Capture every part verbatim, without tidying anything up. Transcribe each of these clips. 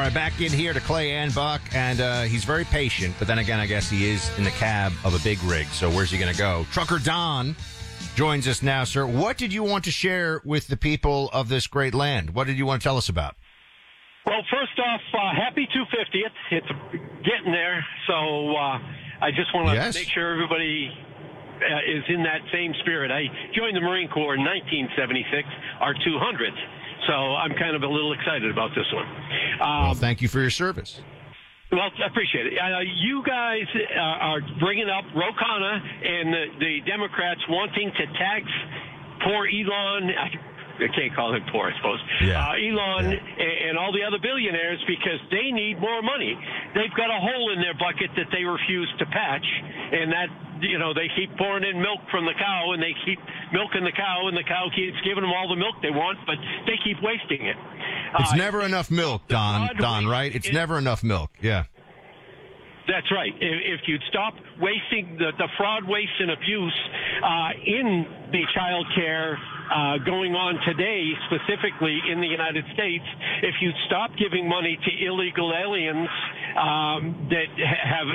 right, back in here to Clay and Buck, and uh, he's very patient, but then again, I guess he is in the cab of a big rig, so where's he going to go? Trucker Don joins us now, sir. What did you want to share with the people of this great land? What did you want to tell us about? Well, first off, uh, happy two hundred fiftieth. It's getting there, so uh, I just want to yes. make sure everybody uh, is in that same spirit. I joined the Marine Corps in nineteen seventy-six, our two hundredth, so I'm kind of a little excited about this one. Um, well, thank you for your service. Well, I appreciate it. Uh, you guys uh, are bringing up Ro Khanna and the, the Democrats wanting to tax poor Elon. I, I can't call him poor, I suppose. Yeah. Uh, Elon yeah. and, and all the other billionaires because they need more money. They've got a hole in their bucket that they refuse to patch, and that, you know, they keep pouring in milk from the cow, and they keep milking the cow, and the cow keeps giving them all the milk they want, but they keep wasting it. It's uh, never enough milk, Don, Don, right? It's it, never enough milk, yeah. That's right. If, if you'd stop wasting the, the fraud, waste, and abuse uh, in the child care uh, going on today, specifically in the United States, if you'd stop giving money to illegal aliens um, that have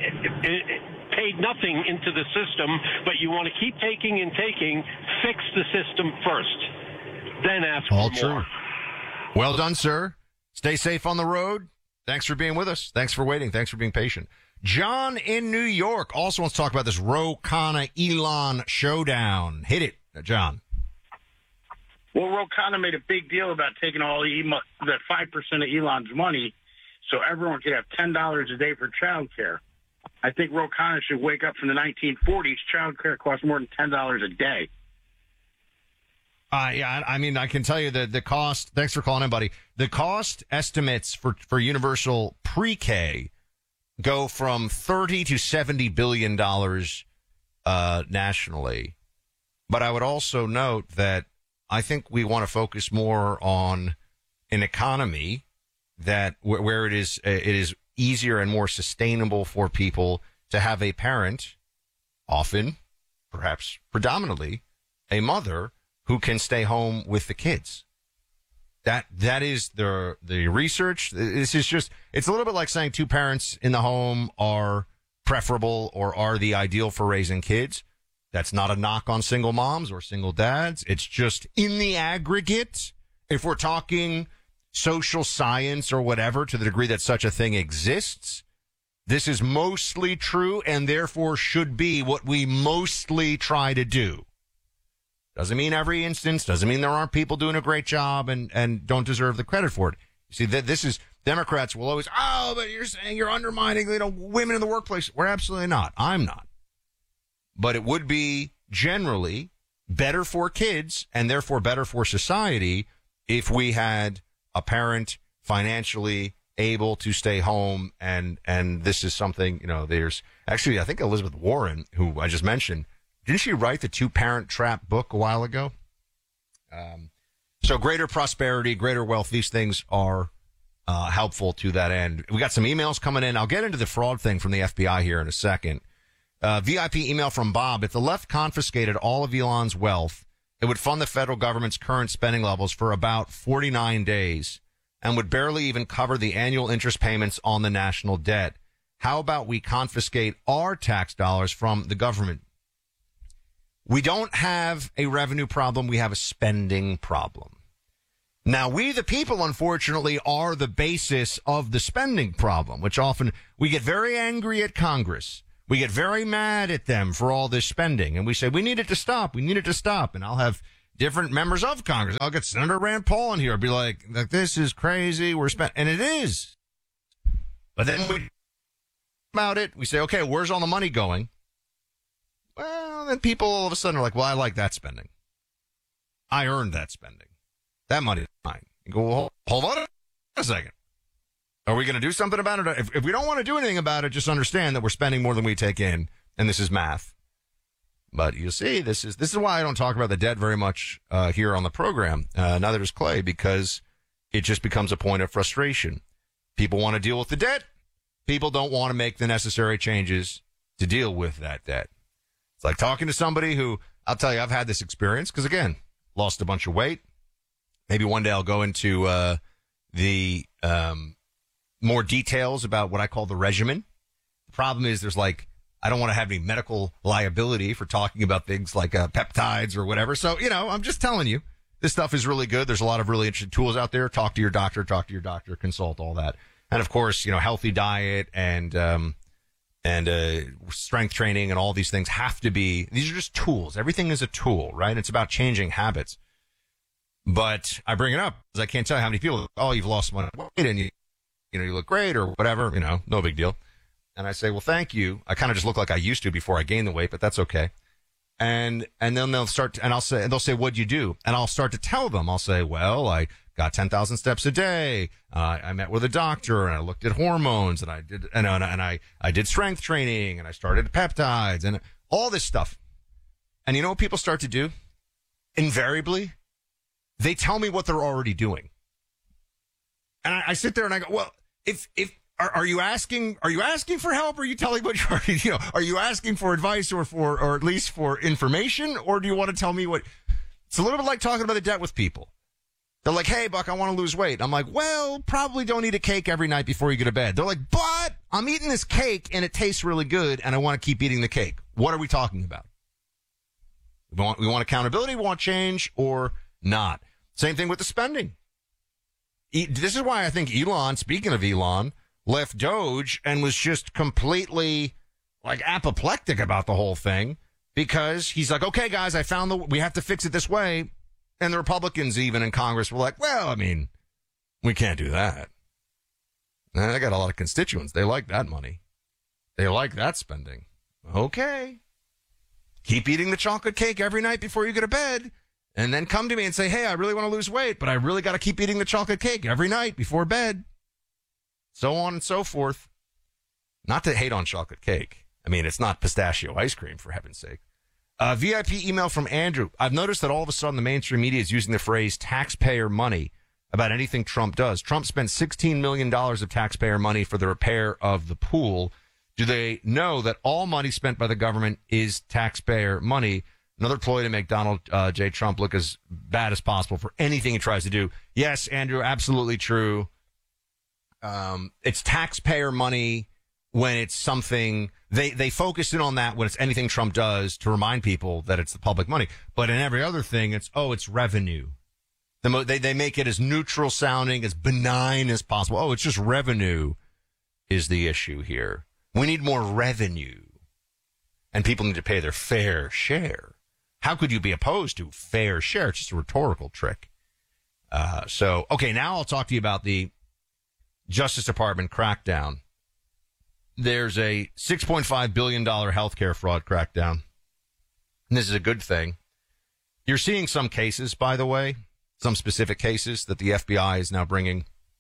paid nothing into the system, but you want to keep taking and taking, fix the system first, then ask All for true. more. Well done, sir. Stay safe on the road. Thanks for being with us. Thanks for waiting. Thanks for being patient. John in New York also wants to talk about this Ro Khanna Elon showdown. Hit it, John. Well, Ro Khanna made a big deal about taking all the that five percent of Elon's money so everyone could have ten dollars a day for child care. I think Ro Khanna should wake up from the nineteen forties. Child care costs more than ten dollars a day. Uh, yeah, I mean, I can tell you that the cost, thanks for calling in, buddy. The cost estimates for, for universal pre-K go from thirty to seventy billion dollars uh, nationally. But I would also note that I think we want to focus more on an economy that where, where it is it is easier and more sustainable for people to have a parent, often, perhaps predominantly, a mother who can stay home with the kids. That that is the the research. This is just, it's a little bit like saying two parents in the home are preferable or are the ideal for raising kids. That's not a knock on single moms or single dads. It's just in the aggregate, if we're talking social science or whatever, to the degree that such a thing exists, this is mostly true and therefore should be what we mostly try to do. Doesn't mean every instance, doesn't mean there aren't people doing a great job and, and don't deserve the credit for it. You see, that this is, Democrats will always, oh, but you're saying you're undermining, you know, women in the workplace. We're absolutely not. I'm not. But it would be generally better for kids and therefore better for society if we had a parent financially able to stay home. And, and this is something, you know, there's actually, I think Elizabeth Warren, who I just mentioned, didn't she write the Two-Parent Trap book a while ago? Um, so greater prosperity, greater wealth, these things are uh, helpful to that end. We got some emails coming in. I'll get into the fraud thing from the F B I here in a second. Uh, V I P email from Bob. If the left confiscated all of Elon's wealth, it would fund the federal government's current spending levels for about forty-nine days and would barely even cover the annual interest payments on the national debt. How about we confiscate our tax dollars from the government? We don't have a revenue problem. We have a spending problem. Now, we, the people, unfortunately, are the basis of the spending problem, which often we get very angry at Congress. We get very mad at them for all this spending. And we say, we need it to stop. We need it to stop. And I'll have different members of Congress. I'll get Senator Rand Paul in here. I'll be like, like this is crazy. We're spent. And it is. But then we about it. We say, okay, where's all the money going? Well, then people all of a sudden are like, well, I like that spending. I earned that spending. That money is mine. You go, well, hold on a second. Are we going to do something about it? If, if we don't want to do anything about it, just understand that we're spending more than we take in, and this is math. But you see, this is this is why I don't talk about the debt very much uh, here on the program. Uh, neither does Clay, because it just becomes a point of frustration. People want to deal with the debt. People don't want to make the necessary changes to deal with that debt. It's like talking to somebody who, I'll tell you, I've had this experience because, again, lost a bunch of weight. Maybe one day I'll go into uh, the um, more details about what I call the regimen. The problem is there's like, I don't want to have any medical liability for talking about things like uh, peptides or whatever. So, you know, I'm just telling you, this stuff is really good. There's a lot of really interesting tools out there. Talk to your doctor, talk to your doctor, consult, all that. And of course, you know, healthy diet and, um, and, uh, strength training and all these things have to be, these are just tools. Everything is a tool, right? It's about changing habits. But I bring it up because I can't tell you how many people, oh, you've lost some weight and you, you know, you look great or whatever, you know, no big deal. And I say, well, thank you. I kind of just look like I used to before I gained the weight, but that's okay. And, and then they'll start, to, and I'll say, and they'll say, what'd you do? And I'll start to tell them, I'll say, well, I got ten thousand steps a day. Uh, I met with a doctor and I looked at hormones and I did, and, and I, I did strength training and I started peptides and all this stuff. And you know what people start to do? Invariably, they tell me what they're already doing. And I, I sit there and I go, well, if, if, Are, are you asking? Are you asking for help? Or are you telling what you already? You know, are you asking for advice or for, or at least for information? Or do you want to tell me what? It's a little bit like talking about the debt with people. They're like, "Hey, Buck, I want to lose weight." I'm like, "Well, probably don't eat a cake every night before you go to bed." They're like, "But I'm eating this cake and it tastes really good, and I want to keep eating the cake." What are we talking about? We want we want accountability, we want change, or not? Same thing with the spending. E- this is why I think Elon. Speaking of Elon. Left Doge and was just completely like apoplectic about the whole thing because he's like, okay, guys, I found the, we have to fix it this way. And the Republicans even in Congress were like, well, I mean, we can't do that. And I got a lot of constituents. They like that money. They like that spending. Okay. Keep eating the chocolate cake every night before you go to bed and then come to me and say, hey, I really want to lose weight, but I really got to keep eating the chocolate cake every night before bed. So on and so forth. Not to hate on chocolate cake. I mean, it's not pistachio ice cream, for heaven's sake. Uh, V I P email from Andrew. I've noticed that all of a sudden the mainstream media is using the phrase taxpayer money about anything Trump does. Trump spent sixteen million dollars of taxpayer money for the repair of the pool. Do they know that all money spent by the government is taxpayer money? Another ploy to make Donald uh, J. Trump look as bad as possible for anything he tries to do. Yes, Andrew, absolutely true. Um, it's taxpayer money when it's something they, they focus in on that when it's anything Trump does to remind people that it's the public money. But in every other thing, it's, oh, it's revenue. The mo- they, they make it as neutral sounding, as benign as possible. Oh, it's just revenue is the issue here. We need more revenue and people need to pay their fair share. How could you be opposed to fair share? It's just a rhetorical trick. Uh, so, okay, now I'll talk to you about the Justice Department crackdown. There's a six point five billion dollars healthcare fraud crackdown. And this is a good thing. You're seeing some cases, by the way, some specific cases that the F B I is now bringing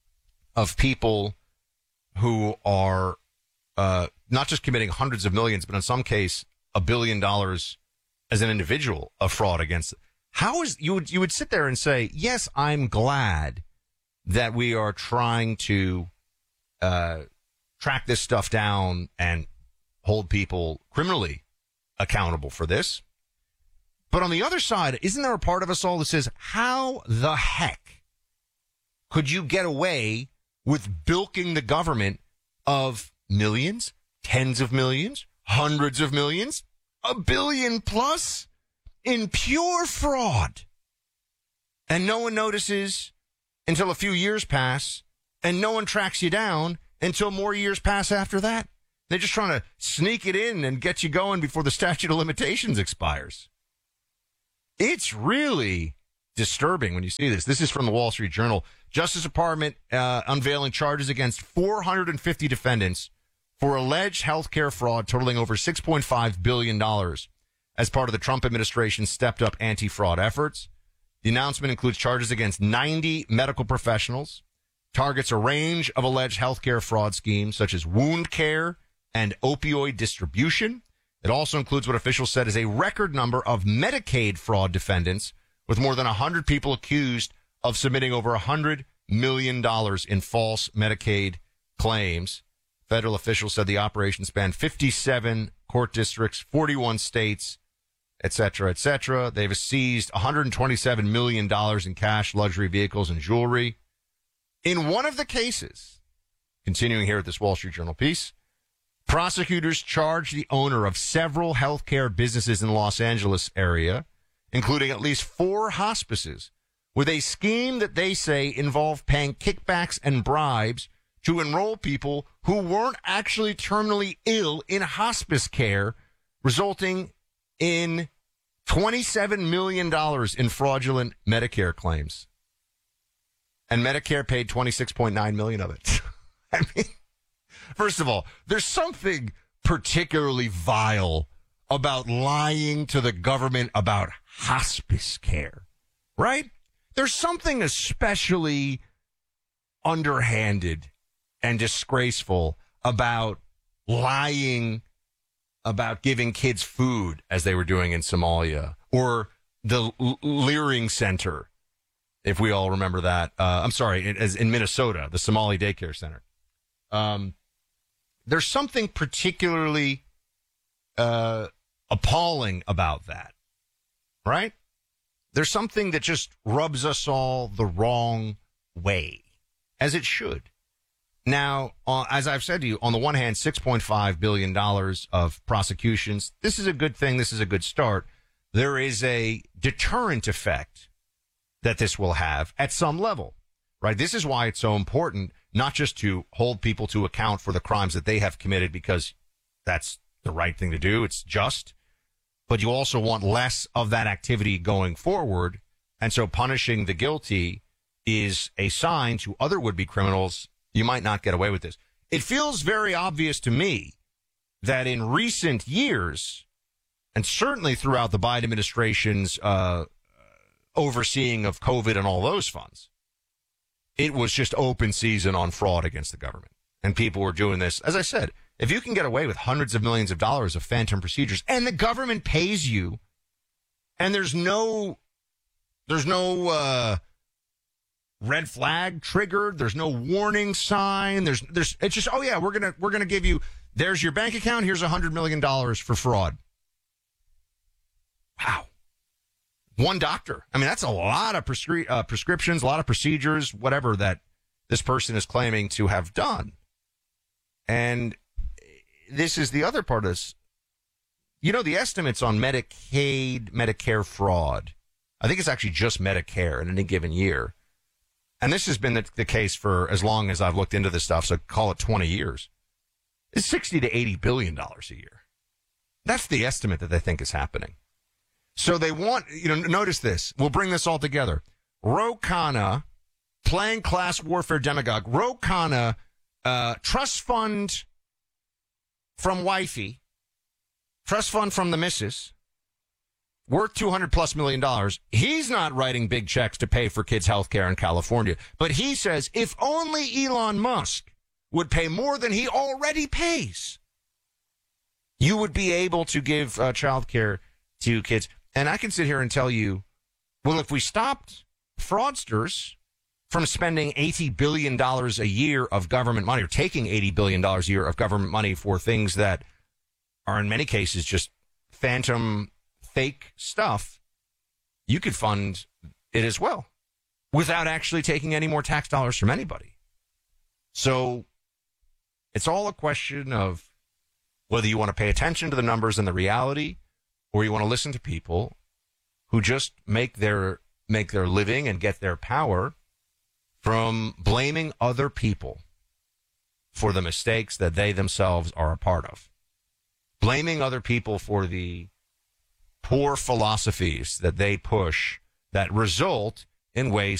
of people who are uh, not just committing hundreds of millions, but in some case, a billion dollars as an individual of fraud against it. How is you would you would sit there and say, yes, I'm glad that we are trying to uh, track this stuff down and hold people criminally accountable for this. But on the other side, isn't there a part of us all that says, how the heck could you get away with bilking the government of millions, tens of millions, hundreds of millions, a billion plus in pure fraud? And no one notices until a few years pass, and no one tracks you down until more years pass after that. They're just trying to sneak it in and get you going before the statute of limitations expires. It's really disturbing when you see this. This is from the Wall Street Journal. Justice Department uh, unveiling charges against four hundred fifty defendants for alleged healthcare fraud totaling over six point five billion dollars as part of the Trump administration's stepped-up anti-fraud efforts. The announcement includes charges against ninety medical professionals, targets a range of alleged healthcare fraud schemes such as wound care and opioid distribution. It also includes what officials said is a record number of Medicaid fraud defendants, with more than one hundred people accused of submitting over one hundred million dollars in false Medicaid claims. Federal officials said the operation spanned fifty-seven court districts, forty-one states, et cetera, et cetera. They've seized one hundred twenty-seven million dollars in cash, luxury vehicles, and jewelry. In one of the cases, Continuing here at this Wall Street Journal piece, prosecutors charged the owner of several healthcare businesses in the Los Angeles area, including at least four hospices, with a scheme that they say involved paying kickbacks and bribes to enroll people who weren't actually terminally ill in hospice care, resulting in twenty-seven million dollars in fraudulent Medicare claims. And Medicare paid twenty-six point nine million dollars of it. I mean, first of all, there's something particularly vile about lying to the government about hospice care, right? There's something especially underhanded and disgraceful about lying about giving kids food, as they were doing in Somalia, or the L- Leering Center, if we all remember that. Uh, I'm sorry, it, as in Minnesota, the Somali daycare center. Um, there's something particularly uh, appalling about that, right? There's something that just rubs us all the wrong way, as it should. Now, uh, as I've said to you, on the one hand, six point five billion dollars of prosecutions. This is a good thing. This is a good start. There is a deterrent effect that this will have at some level, right? This is why it's so important, not just to hold people to account for the crimes that they have committed, because that's the right thing to do. It's just. But you also want less of that activity going forward. And so punishing the guilty is a sign to other would-be criminals, you might not get away with this. It feels very obvious to me that in recent years, and certainly throughout the Biden administration's uh, overseeing of COVID and all those funds, it was just open season on fraud against the government. And people were doing this. As I said, if you can get away with hundreds of millions of dollars of phantom procedures and the government pays you, and there's no, there's no, uh, red flag triggered. There's no warning sign. There's, there's, it's just, oh yeah, we're going to, we're going to give you, there's your bank account. Here's a hundred million dollars for fraud. Wow. One doctor. I mean, that's a lot of prescri- uh, prescriptions, a lot of procedures, whatever that this person is claiming to have done. And this is the other part of this. You know, the estimates on Medicaid, Medicare fraud, I think it's actually just Medicare in any given year. And this has been the, the case for as long as I've looked into this stuff, so call it twenty years. It's sixty to eighty billion dollars a year. That's the estimate that they think is happening. So they want, you know, notice this. We'll bring this all together. Ro Khanna, playing class warfare demagogue. Ro Khanna, uh, trust fund from wifey, trust fund from the missus, worth two hundred plus million dollars. He's not writing big checks to pay for kids' health care in California. But he says if only Elon Musk would pay more than he already pays, you would be able to give uh, child care to kids. And I can sit here and tell you, well, if we stopped fraudsters from spending eighty billion dollars a year of government money, or taking eighty billion dollars a year of government money for things that are in many cases just phantom fake stuff, you could fund it as well without actually taking any more tax dollars from anybody. So it's all a question of whether you want to pay attention to the numbers and the reality, or you want to listen to people who just make their make their living and get their power from blaming other people for the mistakes that they themselves are a part of. Blaming other people for the poor philosophies that they push that result in ways